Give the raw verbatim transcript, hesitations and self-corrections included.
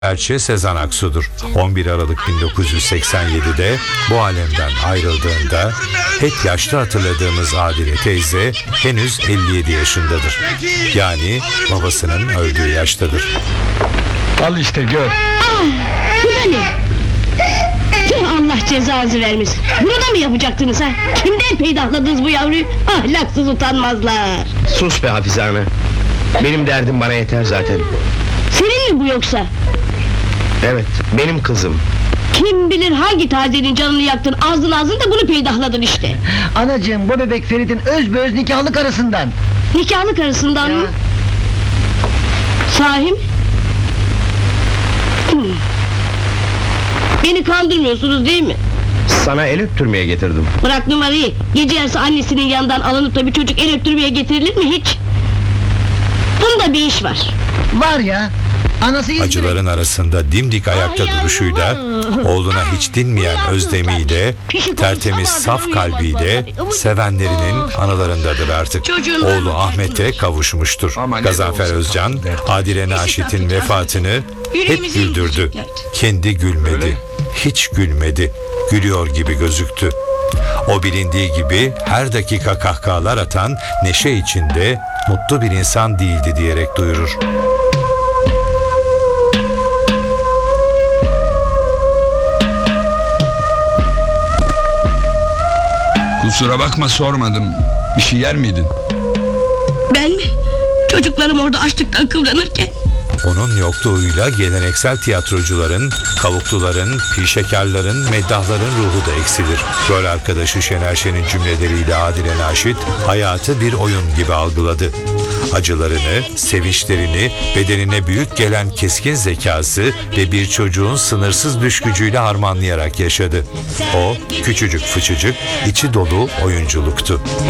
Elçi Sezen Aksu'dur. on bir Aralık bin dokuz yüz seksen yedi'de bu alemden ayrıldığında hep yaşlı hatırladığımız Adile teyze henüz elli yedi yaşındadır. Yani babasının öldüğü yaştadır. Al işte gör. Ah, bu da ne? Tüh, Allah cezanızı vermesin. Bunu da mı yapacaktınız ha? Kimden peydahladınız bu yavruyu? Ahlaksız utanmazlar. Sus be Hafize Ana. Benim derdim bana yeter zaten. Senin mi bu yoksa? Evet, benim kızım. Kim bilir hangi tazenin canını yaktın, ağzın ağzın da bunu peydahladın işte. Anacığım, bu bebek Ferit'in özbeöz nikahlı karısından. Nikahlı karısından Ya. mı? Sahi mi? Hmm. Beni kandırmıyorsunuz değil mi? Sana el öptürmeye getirdim. Bırak numarayı. Gece yarısı annesinin yanından alınıp da bir çocuk el öptürmeye getirilir mi hiç? Bunda bir iş var. Var ya, anası İzmir'e... Acıların arasında dimdik ayakta duruşuyla, oğluna hiç dinmeyen özlemiyle, tertemiz saf kalbiyle sevenlerinin anılarındadır artık. Oğlu Ahmet'e kavuşmuştur. Gazanfer Özcan, Adile Naşit'in vefatını hep güldürdü. Kendi gülmedi, hiç gülmedi, gülüyor gibi gözüktü. O bilindiği gibi her dakika kahkahalar atan, neşe içinde mutlu bir insan değildi diyerek duyurur. Kusura bakma sormadım. Bir şey yer miydin? Ben mi? Çocuklarım orada açlıktan kıvranırken. Onun yokluğuyla geleneksel tiyatrocuların, kavukluların, pişekarların, meddahların ruhu da eksilir. Rol arkadaşı Şener Şen'in cümleleriyle Adile Naşit hayatı bir oyun gibi algıladı. Acılarını, sevinçlerini, bedenine büyük gelen keskin zekası ve bir çocuğun sınırsız düşgücüyle harmanlayarak yaşadı. O, küçücük fıçıcık, içi dolu oyunculuktu.